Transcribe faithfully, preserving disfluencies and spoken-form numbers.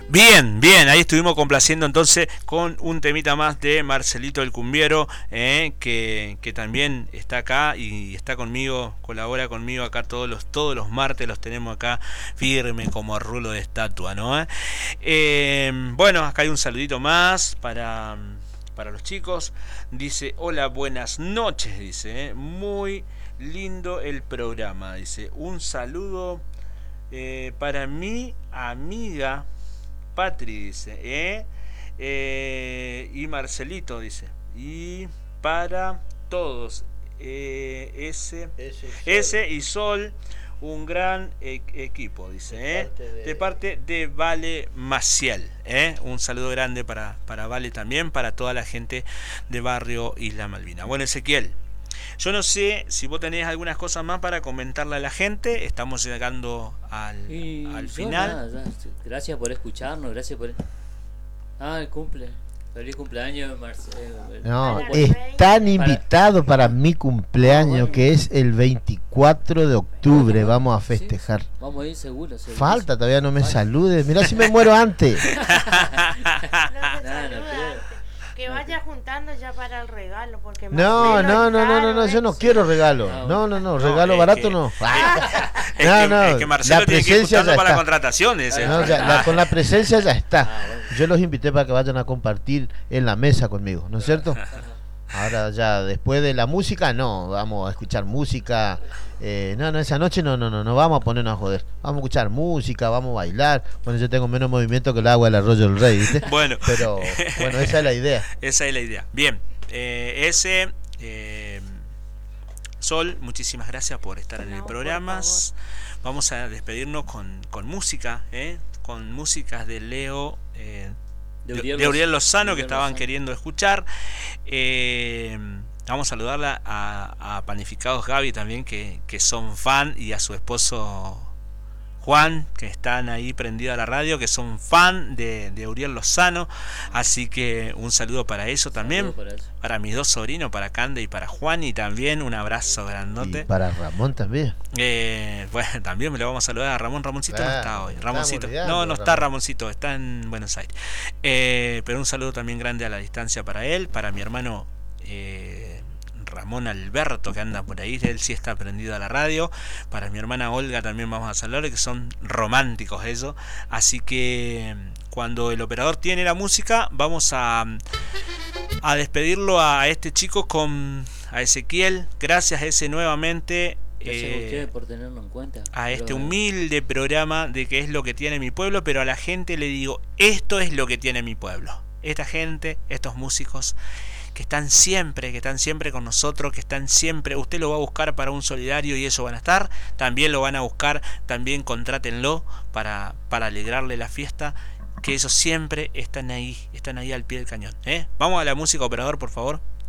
Bien, bien, ahí estuvimos complaciendo entonces con un temita más de Marcelito el Cumbiero, eh, que, que también está acá y está conmigo, colabora conmigo acá todos los, todos los martes, los tenemos acá firme como rulo de estatua, ¿no? Eh, bueno, acá hay un saludito más para, para los chicos. Dice, hola, buenas noches, dice, eh, muy lindo el programa, dice, un saludo eh, para mi amiga Patri, dice, ¿eh? Eh, y Marcelito, dice, y para todos, eh, ese, ese, ese y Sol, un gran e equipo, dice, de, ¿eh? parte de... de parte de Vale Maciel, ¿eh? Un saludo grande para, para Vale también, para toda la gente de Barrio Isla Malvina. Bueno, Ezequiel, yo no sé si vos tenés algunas cosas más para comentarle a la gente. Estamos llegando al, y al final. Nada, gracias por escucharnos, gracias por... Ah, el cumple. Feliz cumpleaños, Marcelo. No, están invitados para, para mi cumpleaños, ah, bueno, que es el veinticuatro de octubre. Bueno, vamos a festejar. Sí, vamos a ir seguro, seguro. Falta, todavía no me saludes. Mirá si me muero antes. No, no, no, que vaya juntando ya para el regalo, porque no, no, no, no, no, no, yo no quiero regalo. No, no, no, regalo no, barato que, no. Es no, que, no, es que Marcelo la tiene que ir juntando para la contratación. Ese. No, ya, la, con la presencia ya está. Ah, bueno. Yo los invité para que vayan a compartir en la mesa conmigo, ¿no es cierto? Ahora ya después de la música, no, vamos a escuchar música. Eh, no, no, esa noche no, no, no, no vamos a ponernos a joder. Vamos a escuchar música, vamos a bailar. Bueno, yo tengo menos movimiento que el agua del arroyo del Rey, ¿viste? Bueno, pero bueno, esa es la idea. Esa es la idea. Bien, eh, ese eh, Sol, muchísimas gracias por estar en el programa. Vamos a despedirnos con, con música, ¿eh? Con músicas de Leo. Eh, De Uriel, de Uriel Lozano, que estaban Lozano. queriendo escuchar. Eh, vamos a saludarla a, a Panificados Gaby también, que, que son fan, y a su esposo Juan, que están ahí prendidos a la radio, que son fan de, de Uriel Lozano. Así que un saludo para eso también, para, eso. para mis dos sobrinos, para Cande y para Juan, y también un abrazo grandote. Y para Ramón también. Eh, bueno, también me lo vamos a saludar a Ramón. Ramoncito claro, no está hoy. Ramoncito. No, no está Ramoncito, está en Buenos Aires. Eh, pero un saludo también grande a la distancia para él, para mi hermano eh, Ramón Alberto, que anda por ahí, él sí está prendido a la radio. Para mi hermana Olga también vamos a saludar, que son románticos ellos. Así que cuando el operador tiene la música, vamos a, a despedirlo a este chico con a Ezequiel. Gracias a ese nuevamente. Gracias eh, a ustedes por tenerlo en cuenta. A este humilde programa de qué es lo que tiene mi pueblo, pero a la gente le digo, esto es lo que tiene mi pueblo. Esta gente, estos músicos que están siempre, que están siempre con nosotros, que están siempre, usted lo va a buscar para un solidario y eso van a estar, también lo van a buscar, también contrátenlo para, para alegrarle la fiesta, que ellos siempre están ahí, están ahí al pie del cañón, ¿eh? Vamos a la música, operador, por favor.